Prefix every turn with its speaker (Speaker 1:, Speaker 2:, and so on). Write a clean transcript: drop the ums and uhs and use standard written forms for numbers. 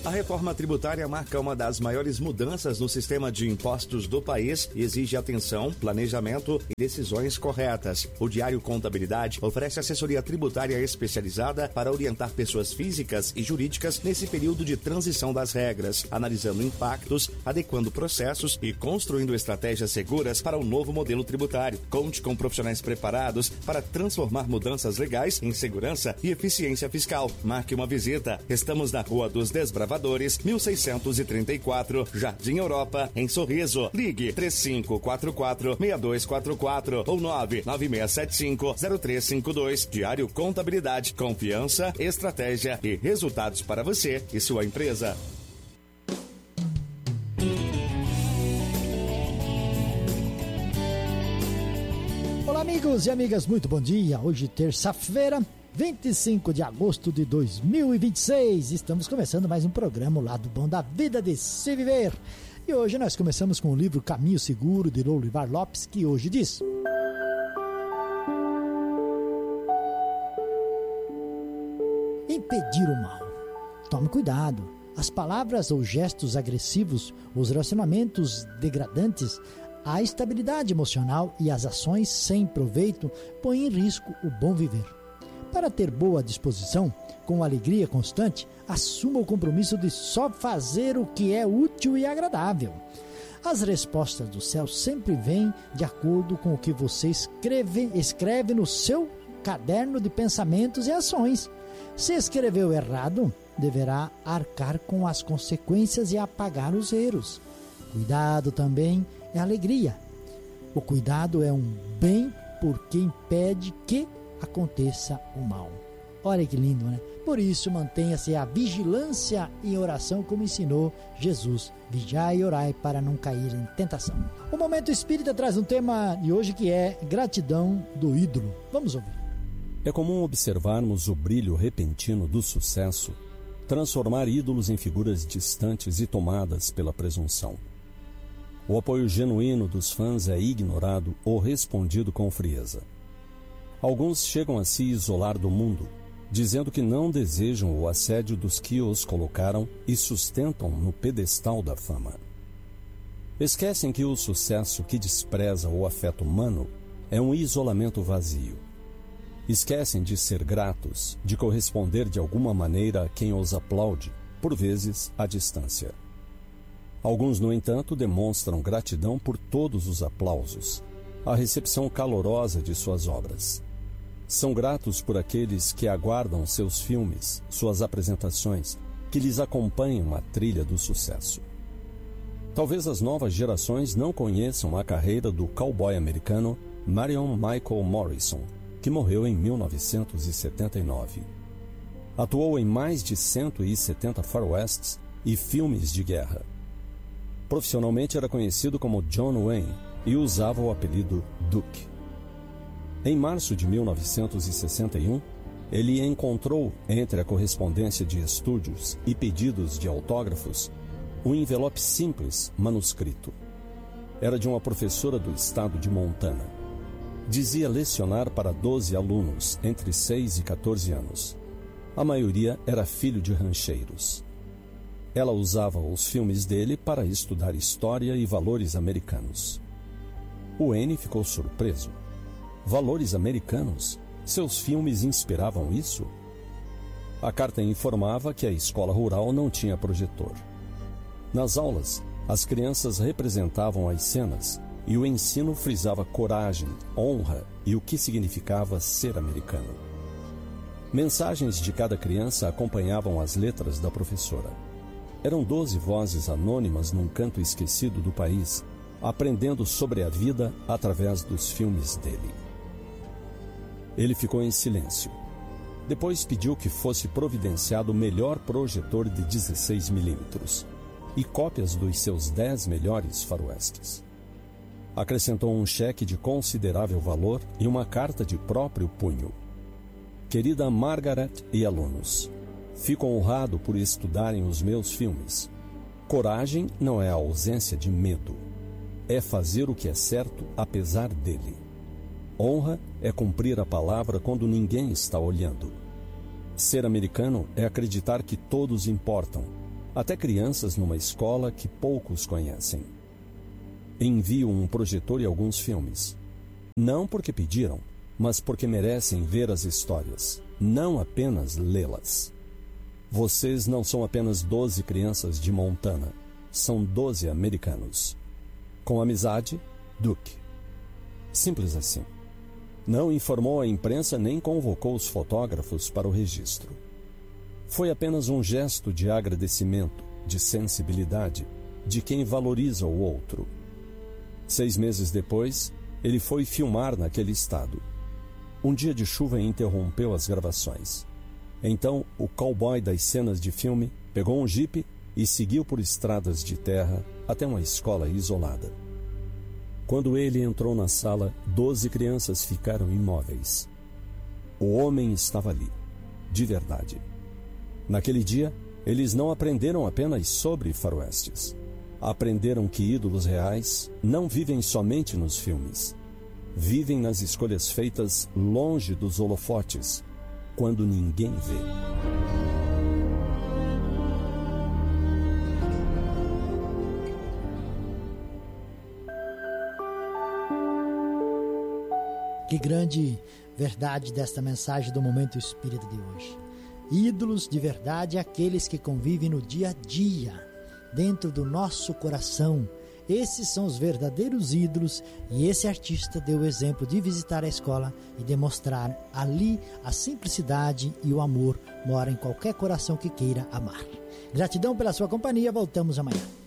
Speaker 1: A reforma tributária marca uma das maiores mudanças no sistema de impostos do país e exige atenção, planejamento e decisões corretas. O Diário Contabilidade oferece assessoria tributária especializada para orientar pessoas físicas e jurídicas nesse período de transição das regras, analisando impactos, adequando processos e construindo estratégias seguras para o novo modelo tributário. Conte com profissionais preparados para transformar mudanças legais em segurança e eficiência fiscal. Marque uma visita. Estamos na Rua dos Desbravadores, 1634, Jardim Europa, em Sorriso. Ligue 3544-6244 ou 99675-0352. Diário Contabilidade, confiança, estratégia e resultados para você e sua empresa.
Speaker 2: Olá, amigos e amigas, muito bom dia. Hoje, terça-feira, 25 de agosto de 2026. Estamos começando mais um programa Lado Bom da Vida de Se Viver. E hoje nós começamos com o livro Caminho Seguro, de Lourival Lopes, que hoje diz: impedir o mal. Tome cuidado. As palavras ou gestos agressivos, os relacionamentos degradantes, a estabilidade emocional e as ações sem proveito põem em risco o bom viver. Para ter boa disposição, com alegria constante, assuma o compromisso de só fazer o que é útil e agradável. As respostas do céu sempre vêm de acordo com o que você escreve no seu caderno de pensamentos e ações. Se escreveu errado, deverá arcar com as consequências e apagar os erros. Cuidado também é alegria. O cuidado é um bem porque impede que aconteça o mal. Olha que lindo, né? Por isso, mantenha-se a vigilância e oração, como ensinou Jesus. Vigiai e orai para não cair em tentação. O Momento Espírita traz um tema de hoje que é gratidão do ídolo. Vamos ouvir.
Speaker 3: É comum observarmos o brilho repentino do sucesso transformar ídolos em figuras distantes e tomadas pela presunção. O apoio genuíno dos fãs é ignorado ou respondido com frieza. Alguns chegam a se isolar do mundo, dizendo que não desejam o assédio dos que os colocaram e sustentam no pedestal da fama. Esquecem que o sucesso que despreza o afeto humano é um isolamento vazio. Esquecem de ser gratos, de corresponder de alguma maneira a quem os aplaude, por vezes à distância. Alguns, no entanto, demonstram gratidão por todos os aplausos, a recepção calorosa de suas obras. São gratos por aqueles que aguardam seus filmes, suas apresentações, que lhes acompanham a trilha do sucesso. Talvez as novas gerações não conheçam a carreira do cowboy americano Marion Michael Morrison, que morreu em 1979. Atuou em mais de 170 faroests e filmes de guerra. Profissionalmente era conhecido como John Wayne e usava o apelido Duke. Em março de 1961, ele encontrou, entre a correspondência de estúdios e pedidos de autógrafos, um envelope simples manuscrito. Era de uma professora do estado de Montana. Dizia lecionar para 12 alunos entre 6 e 14 anos. A maioria era filho de rancheiros. Ela usava os filmes dele para estudar história e valores americanos. O N ficou surpreso. Valores americanos? Seus filmes inspiravam isso? A carta informava que a escola rural não tinha projetor. Nas aulas, as crianças representavam as cenas e o ensino frisava coragem, honra e o que significava ser americano. Mensagens de cada criança acompanhavam as letras da professora. Eram 12 vozes anônimas num canto esquecido do país, aprendendo sobre a vida através dos filmes dele. Ele ficou em silêncio. Depois pediu que fosse providenciado o melhor projetor de 16 milímetros e cópias dos seus 10 melhores faroestes. Acrescentou um cheque de considerável valor e uma carta de próprio punho. Querida Margaret e alunos, fico honrado por estudarem os meus filmes. Coragem não é a ausência de medo. É fazer o que é certo apesar dele. Honra é cumprir a palavra quando ninguém está olhando. Ser americano é acreditar que todos importam, até crianças numa escola que poucos conhecem. Envio um projetor e alguns filmes. Não porque pediram, mas porque merecem ver as histórias, não apenas lê-las. Vocês não são apenas 12 crianças de Montana, são 12 americanos. Com amizade, Duke. Simples assim. Não informou a imprensa nem convocou os fotógrafos para o registro. Foi apenas um gesto de agradecimento, de sensibilidade, de quem valoriza o outro. 6 meses depois, ele foi filmar naquele estado. Um dia de chuva interrompeu as gravações. Então, o cowboy das cenas de filme pegou um jipe e seguiu por estradas de terra até uma escola isolada. Quando ele entrou na sala, 12 crianças ficaram imóveis. O homem estava ali, de verdade. Naquele dia, eles não aprenderam apenas sobre faroestes. Aprenderam que ídolos reais não vivem somente nos filmes. Vivem nas escolhas feitas longe dos holofotes, quando ninguém vê.
Speaker 2: Que grande verdade desta mensagem do Momento Espírita de hoje. Ídolos de verdade, aqueles que convivem no dia a dia, dentro do nosso coração. Esses são os verdadeiros ídolos, e esse artista deu o exemplo de visitar a escola e demonstrar ali a simplicidade e o amor mora em qualquer coração que queira amar. Gratidão pela sua companhia, voltamos amanhã.